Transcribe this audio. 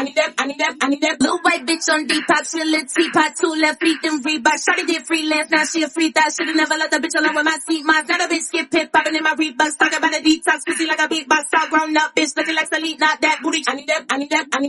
I need that blue white bitch on Depop, she a little teapot, 2 left feet, them Reebok. Shawty did freelance, now she a free thought. Shoulda never let the bitch alone with my seat. Mine's not a bitch skip pit, popping in my Reeboks, talking about a detox, pussy like a beatbox. All grown up bitch, looking like Selena, not that booty. I need that.